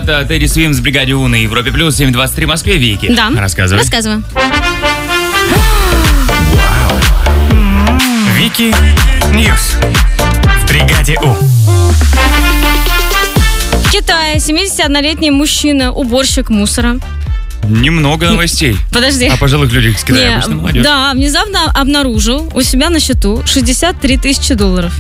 Это Тедди Свимс в «Бригаде У» на Европе Плюс, 7:23 в Москве. Вики. Да. Рассказывай. Рассказываю. Вики Ньюс в «Бригаде У». В Китае 71-летний мужчина, уборщик мусора. Немного новостей. Подожди. О пожилых людях из Китая, обычно молодежь. Да, внезапно обнаружил у себя на счету $63 тысячи.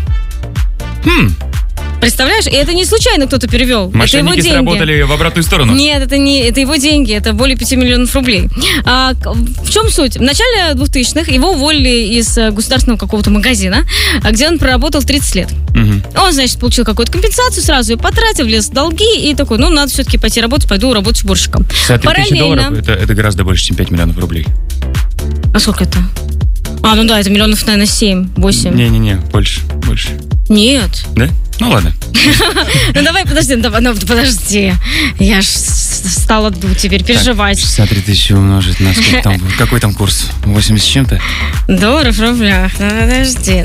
Представляешь? И это не случайно кто-то перевел. Мошенники сработали в обратную сторону. Нет, это его деньги, это более 5 миллионов рублей. В чем суть? В начале 2000-х его уволили из государственного какого-то магазина, где он проработал 30 лет. Он, значит, получил какую-то компенсацию, сразу ее потратил, влез в долги и такой, надо все-таки пойти работать, пойду работать уборщиком. $63 тысячи это гораздо больше, чем 5 миллионов рублей. А сколько это? Это миллионов, наверное, 7-8. Не-не-не, больше. Нет. Да? Ну ладно. Давай, подожди. Я ж стала теперь переживать. 63 тысячи умножить на сколько там? Какой там курс? 80 с чем-то? Долларов в рублях. Подожди.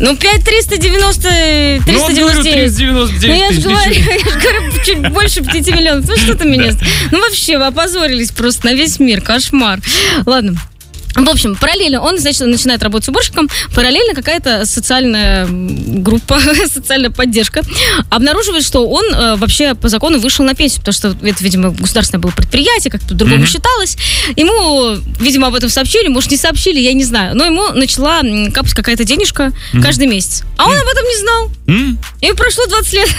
399 399 я же говорю, чуть больше 5 миллионов. Что ты меня... Вообще, вы опозорились просто на весь мир. Кошмар. Ладно. В общем, параллельно он, значит, начинает работать с уборщиком, параллельно какая-то социальная группа, социальная поддержка обнаруживает, что он вообще по закону вышел на пенсию, потому что это, видимо, государственное было предприятие, как-то по-другому считалось. Ему, видимо, об этом сообщили, может, не сообщили, я не знаю, но ему начала капать какая-то денежка каждый месяц. А он об этом не знал. И прошло 20 лет.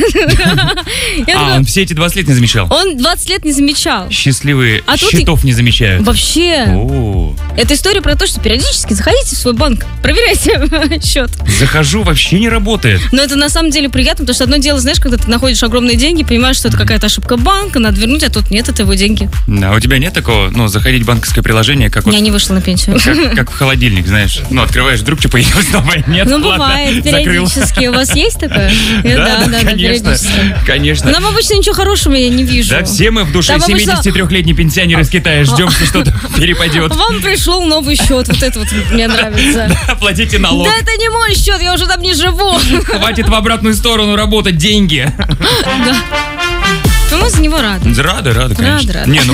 Он все эти 20 лет не замечал? Он 20 лет не замечал. Счастливые счетов не замечают. Вообще. Это история про то, что периодически заходите в свой банк, проверяйте счет. Захожу, вообще не работает. Но это на самом деле приятно, потому что одно дело, знаешь, когда ты находишь огромные деньги, понимаешь, что это какая-то ошибка банка, надо вернуть, а тут нет, это его деньги. Да, у тебя нет такого, заходить в банковское приложение, как Я не вышла на пенсию. Как в холодильник, знаешь. Открываешь, вдруг что появилось новое, нет, бывает, периодически. У вас есть такое? Да, конечно. Нам обычно ничего хорошего я не вижу. Да, все мы в душе 73-летний пенсионер из Китая ждем, что что-то перепадет. Вам пришел новый счет, вот это вот мне нравится. Да, платите налог. Да, это не мой счет, я уже там не живу. Хватит в обратную сторону работать, деньги. Да. Мы за него рады. Рады, конечно.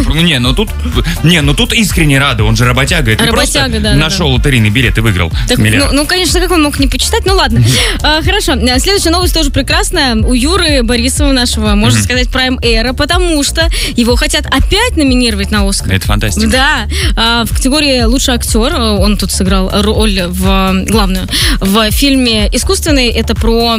Рады. Тут искренне рады, он же работяга. Это работяга, да. Нашел лотерейный билет и выиграл. Конечно, как он мог не почитать? Ладно. Хорошо. Следующая новость тоже прекрасная. У Юры Борисова нашего, можно сказать, Prime Era, потому что его хотят опять номинировать на Оскар. Это фантастика. Да. В категории «Лучший актер» он тут сыграл роль главную. В фильме «Искусственный» это про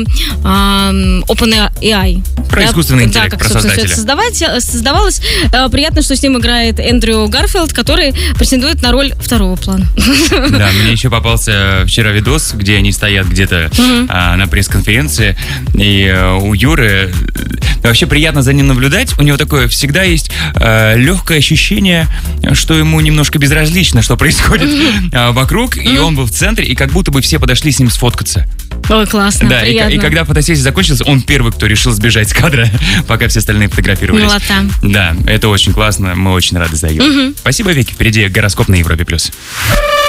OpenAI. Про искусственный интеллект, про создателя. Создавалось. Приятно, что с ним играет Эндрю Гарфилд, который претендует на роль второго плана. Да, мне еще попался вчера видос, где они стоят где-то на пресс-конференции, и у Юры вообще приятно за ним наблюдать. У него такое всегда есть легкое ощущение, что ему немножко безразлично, что происходит вокруг, и он был в центре, и как будто бы все подошли с ним сфоткаться. Ой, классно, да, приятно. И когда фотосессия закончилась, он первый, кто решил сбежать с кадра, пока все остальные фотографировались. Милота. Да, это очень классно, мы очень рады за Юру. Спасибо, Вики. Впереди гороскоп на Европе+.